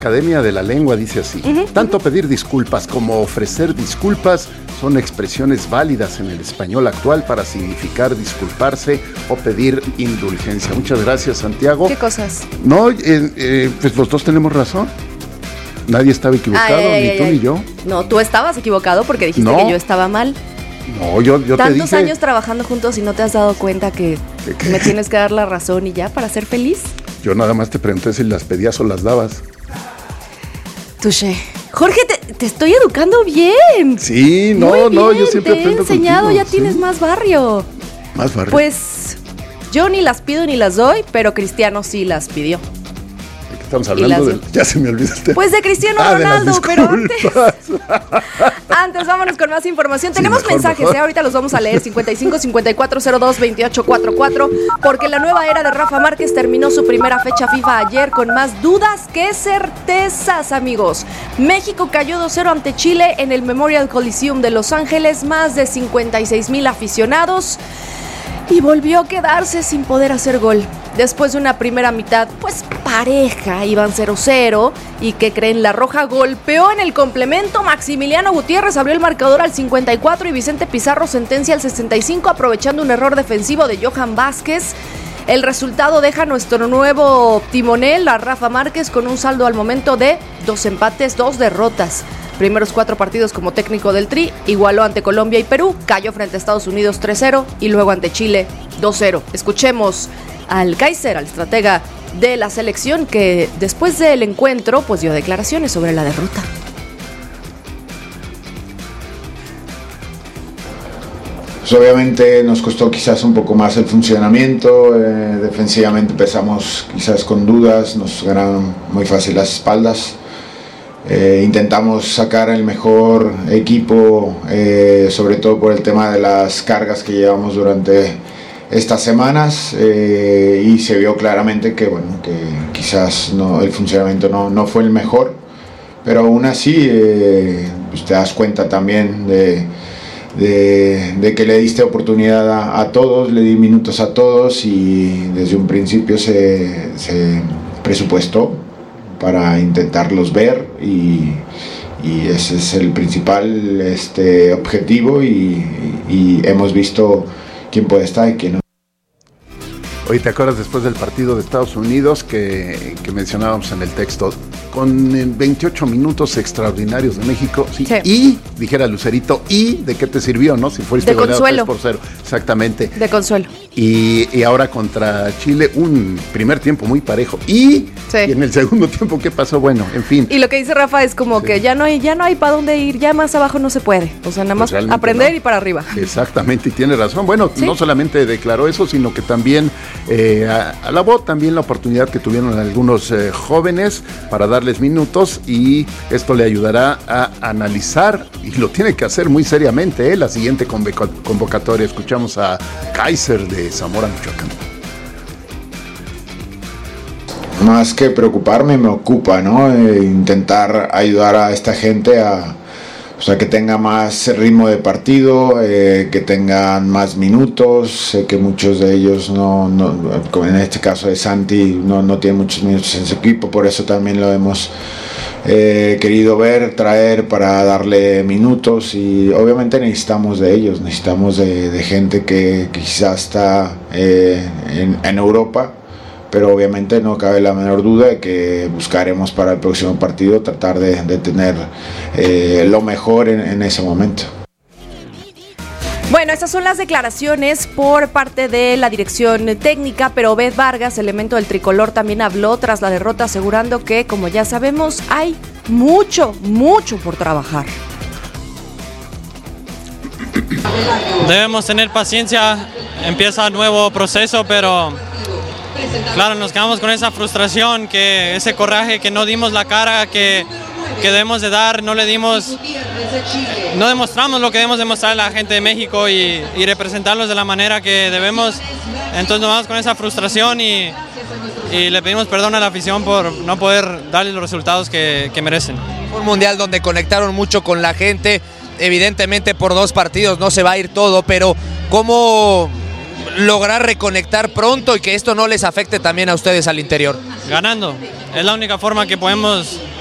Academia de la Lengua dice así: tanto pedir disculpas como ofrecer disculpas son expresiones válidas en el español actual para significar disculparse o pedir indulgencia. Muchas gracias, Santiago. ¿Qué cosas? No, pues los dos tenemos razón. Nadie estaba equivocado, ni tú ni yo. No, tú estabas equivocado porque dijiste que yo estaba mal. No, yo te dije... Tantos años trabajando juntos y no te has dado cuenta que me tienes que dar la razón y ya para ser feliz. Yo nada más te pregunté si las pedías o las dabas. Touché. Jorge, te estoy educando bien. Sí, yo siempre aprendo te he enseñado, contigo, ya tienes más barrio. Más barrio. Pues yo ni las pido ni las doy, pero Cristiano sí las pidió. ¿De qué estamos hablando? Ya se me olvidó el tema. Pues de Cristiano Ronaldo, pero antes vámonos con más información. Tenemos mensajes, ahorita los vamos a leer. 55 5402 2844, porque la nueva era de Rafa Márquez terminó su primera fecha FIFA ayer con más dudas que certezas, amigos. México cayó 2-0 ante Chile en el Memorial Coliseum de Los Ángeles, más de 56,000 aficionados, y volvió a quedarse sin poder hacer gol. Después de una primera mitad, pues pareja, iban 0-0, y ¿qué creen? La Roja golpeó en el complemento. Maximiliano Gutiérrez abrió el marcador al 54 y Vicente Pizarro sentencia al 65, aprovechando un error defensivo de Johan Vázquez. El resultado deja a nuestro nuevo timonel, a Rafa Márquez, con un saldo al momento de 2 empates, 2 derrotas. Primeros 4 partidos como técnico del Tri, igualó ante Colombia y Perú, cayó frente a Estados Unidos 3-0 y luego ante Chile 2-0. Escuchemos al Kaiser, al estratega de la selección, que después del encuentro pues dio declaraciones sobre la derrota. Pues obviamente nos costó quizás un poco más el funcionamiento, defensivamente empezamos quizás con dudas, nos ganaron muy fácil las espaldas. Intentamos sacar el mejor equipo, sobre todo por el tema de las cargas que llevamos durante estas semanas, y se vio claramente que quizás el funcionamiento no fue el mejor, pero aún así pues te das cuenta también de que le diste oportunidad a todos, le di minutos a todos, y desde un principio se presupuestó para intentarlos ver, y ese es el principal objetivo, y hemos visto quién puede estar y quién no. Oye, ¿te acuerdas después del partido de Estados Unidos que mencionábamos en el texto? Con 28 minutos extraordinarios de México, sí. Y, dijera Lucerito, ¿y de qué te sirvió, no? Si fuiste goleado 3-0, exactamente. De consuelo. Y ahora contra Chile, un primer tiempo muy parejo. Y en el segundo tiempo, ¿qué pasó? Bueno, en fin. Y lo que dice Rafa es como que ya no hay para dónde ir, ya más abajo no se puede. O sea, nada más aprender y para arriba. Exactamente, y tiene razón. Bueno, no solamente declaró eso, sino que también alabó también la oportunidad que tuvieron algunos jóvenes para darles minutos, y esto le ayudará a analizar, y lo tiene que hacer muy seriamente, la siguiente convocatoria. Escuchamos a Kaiser de Zamora, Michoacán. Más que preocuparme, me ocupa, ¿no? Intentar ayudar a esta gente a que tenga más ritmo de partido, que tengan más minutos. Sé que muchos de ellos como en este caso de Santi, no tienen muchos minutos en su equipo, por eso también lo hemos querido traer para darle minutos, y obviamente necesitamos de ellos, necesitamos de gente que quizás está en Europa, pero obviamente no cabe la menor duda de que buscaremos para el próximo partido tratar de tener lo mejor en ese momento. Bueno, estas son las declaraciones por parte de la dirección técnica, pero Obed Vargas, elemento del tricolor, también habló tras la derrota, asegurando que, como ya sabemos, hay mucho por trabajar. Debemos tener paciencia, empieza un nuevo proceso, pero claro, nos quedamos con esa frustración, que ese coraje que no dimos la cara que debemos de dar, no demostramos lo que debemos demostrar a la gente de México y representarlos de la manera que debemos. Entonces nos vamos con esa frustración y le pedimos perdón a la afición por no poder darles los resultados que merecen. Un mundial donde conectaron mucho con la gente, evidentemente por 2 partidos no se va a ir todo, pero ¿cómo lograr reconectar pronto y que esto no les afecte también a ustedes al interior? Ganando. Es la única forma que podemos